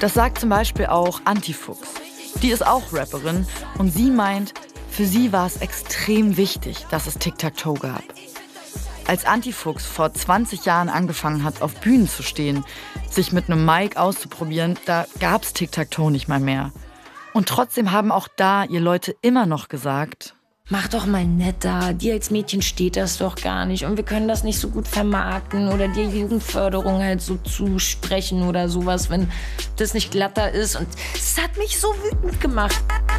Das sagt zum Beispiel auch Antifuchs. Die ist auch Rapperin und sie meint, für sie war es extrem wichtig, dass es Tic-Tac-Toe gab. Als Antifuchs vor 20 Jahren angefangen hat, auf Bühnen zu stehen, sich mit einem Mic auszuprobieren, da gab's Tic-Tac-Toe nicht mal mehr. Und trotzdem haben auch da ihr Leute immer noch gesagt: Mach doch mal netter, dir als Mädchen steht das doch gar nicht und wir können das nicht so gut vermarkten oder dir Jugendförderung halt so zusprechen oder sowas, wenn das nicht glatter ist. Und es hat mich so wütend gemacht.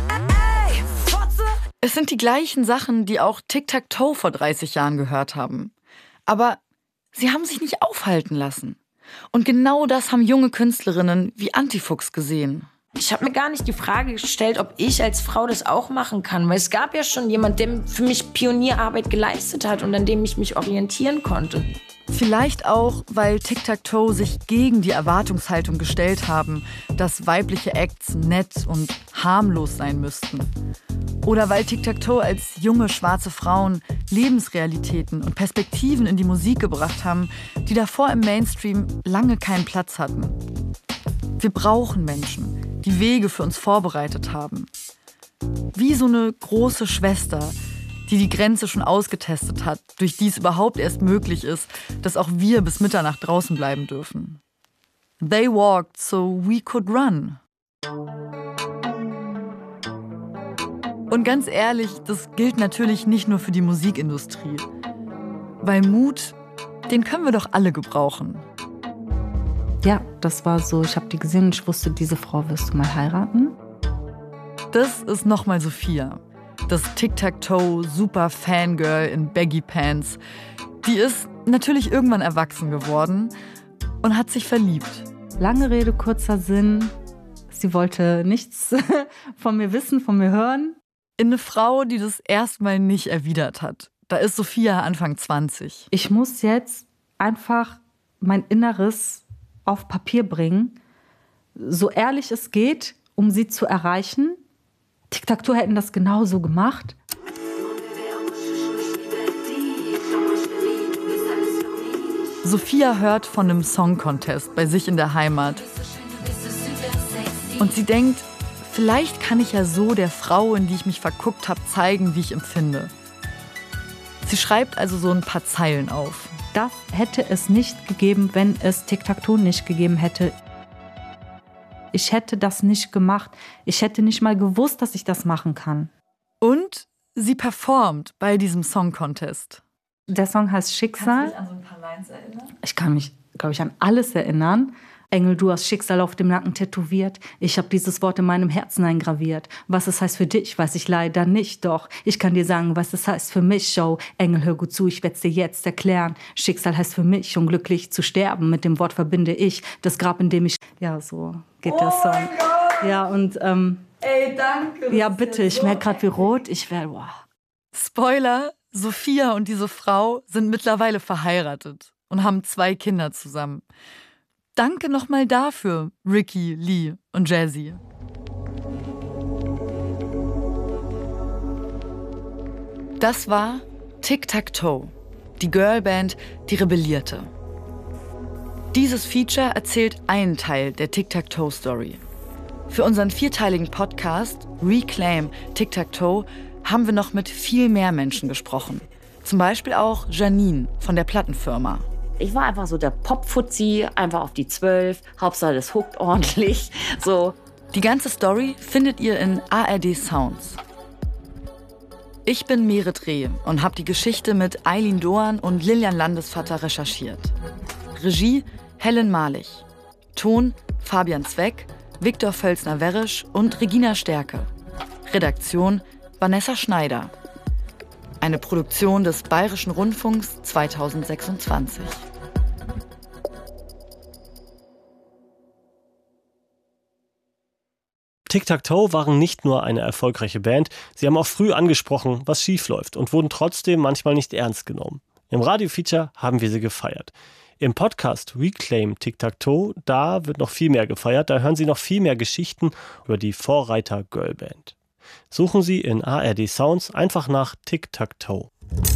Es sind die gleichen Sachen, die auch Tic-Tac-Toe vor 30 Jahren gehört haben. Aber sie haben sich nicht aufhalten lassen. Und genau das haben junge Künstlerinnen wie Antifuchs gesehen. Ich habe mir gar nicht die Frage gestellt, ob ich als Frau das auch machen kann. Weil es gab ja schon jemand, der für mich Pionierarbeit geleistet hat und an dem ich mich orientieren konnte. Vielleicht auch, weil Tic-Tac-Toe sich gegen die Erwartungshaltung gestellt haben, dass weibliche Acts nett und harmlos sein müssten. Oder weil Tic-Tac-Toe als junge schwarze Frauen Lebensrealitäten und Perspektiven in die Musik gebracht haben, die davor im Mainstream lange keinen Platz hatten. Wir brauchen Menschen, die Wege für uns vorbereitet haben. Wie so eine große Schwester, die die Grenze schon ausgetestet hat, durch die es überhaupt erst möglich ist, dass auch wir bis Mitternacht draußen bleiben dürfen. They walked so we could run. Und ganz ehrlich, das gilt natürlich nicht nur für die Musikindustrie. Weil Mut, den können wir doch alle gebrauchen. Ja, das war so, ich habe die gesehen und ich wusste, diese Frau wirst du mal heiraten. Das ist nochmal Sophia. Das Tic-Tac-Toe super Fangirl in Baggy Pants. Die ist natürlich irgendwann erwachsen geworden und hat sich verliebt. Lange Rede, kurzer Sinn. Sie wollte nichts von mir wissen, von mir hören. In eine Frau, die das erstmal nicht erwidert hat. Da ist Sophia Anfang 20. Ich muss jetzt einfach mein Inneres auf Papier bringen, so ehrlich es geht, um sie zu erreichen. Tic-Tac-Toe hätten das genauso gemacht. Sophia hört von einem Song-Contest bei sich in der Heimat. Und sie denkt, vielleicht kann ich ja so der Frau, in die ich mich verguckt habe, zeigen, wie ich empfinde. Sie schreibt also so ein paar Zeilen auf. Das hätte es nicht gegeben, wenn es Tic-Tac-Toe nicht gegeben hätte. Ich hätte das nicht gemacht. Ich hätte nicht mal gewusst, dass ich das machen kann. Und sie performt bei diesem Song-Contest. Der Song heißt Schicksal. Kannst du dich an so ein paar Lines erinnern? Ich kann mich, glaube ich, an alles erinnern. Engel, du hast Schicksal auf dem Nacken tätowiert. Ich habe dieses Wort in meinem Herzen eingraviert. Was es heißt für dich, weiß ich leider nicht. Doch ich kann dir sagen, was es heißt für mich. Oh, Engel, hör gut zu, ich werd's dir jetzt erklären. Schicksal heißt für mich, unglücklich zu sterben. Mit dem Wort verbinde ich das Grab, in dem ich... Ja, so geht der Song. Mein Gott. Ja, und... Ey, danke. Ja, bitte, ich merke gerade, wie rot ich werde. Wow. Spoiler, Sophia und diese Frau sind mittlerweile verheiratet und haben 2 Kinder zusammen. Danke nochmal dafür, Ricky, Lee und Jazzy. Das war Tic-Tac-Toe, die Girlband, die rebellierte. Dieses Feature erzählt einen Teil der Tic-Tac-Toe-Story. Für unseren 4-teiligen Podcast Reclaim Tic-Tac-Toe haben wir noch mit viel mehr Menschen gesprochen. Zum Beispiel auch Janine von der Plattenfirma. Ich war einfach so der Pop-Fuzzi, einfach auf die 12, Hauptsache das huckt ordentlich, so. Die ganze Story findet ihr in ARD Sounds. Ich bin Merit Reh und habe die Geschichte mit Eileen Doan und Lilian Landesvater recherchiert. Regie Helen Malich. Ton Fabian Zweck, Viktor Völzner-Werrisch und Regina Stärke. Redaktion Vanessa Schneider. Eine Produktion des Bayerischen Rundfunks 2026. Tic-Tac-Toe waren nicht nur eine erfolgreiche Band, sie haben auch früh angesprochen, was schiefläuft und wurden trotzdem manchmal nicht ernst genommen. Im Radio-Feature haben wir sie gefeiert. Im Podcast Reclaim Tic-Tac-Toe, da wird noch viel mehr gefeiert, da hören Sie noch viel mehr Geschichten über die Vorreiter-Girlband. Suchen Sie in ARD Sounds einfach nach Tic-Tac-Toe.